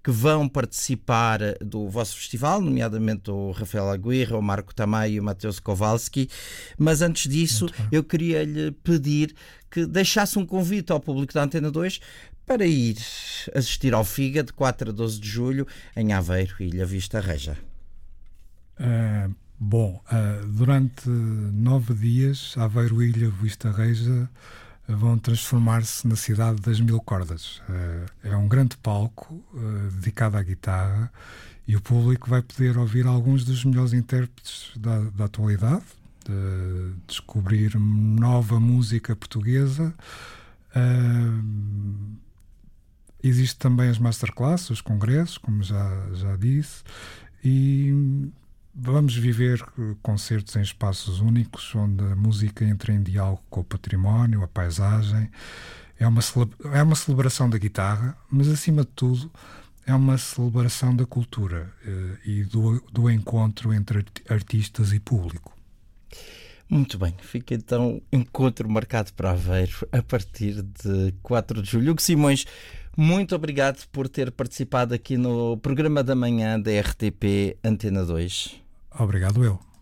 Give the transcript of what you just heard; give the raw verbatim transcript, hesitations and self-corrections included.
que vão participar do vosso festival, nomeadamente o Rafael Aguirre, o Marco Tamayo e o Mateus Kowalski. Mas antes disso, eu queria-lhe pedir que deixasse um convite ao público da Antena dois para ir assistir ao Figa de quatro a doze de julho em Aveiro, Ilha Vista Reja. Uh, bom, uh, durante nove dias, Aveiro e Ilha Vista Reja vão transformar-se na cidade das mil cordas. Uh, é um grande palco uh, dedicado à guitarra e o público vai poder ouvir alguns dos melhores intérpretes da, da atualidade, de descobrir nova música portuguesa. Uh, Existem também as masterclasses, os congressos, como já, já disse, e vamos viver concertos em espaços únicos, onde a música entra em diálogo com o património, a paisagem. É uma, é uma celebração da guitarra, mas, acima de tudo, é uma celebração da cultura eh, e do, do encontro entre artistas e público. Muito bem, fica então encontro marcado para Aveiro a partir de quatro de julho. Hugo Simões, muito obrigado por ter participado aqui no programa da manhã da R T P Antena dois. Obrigado eu.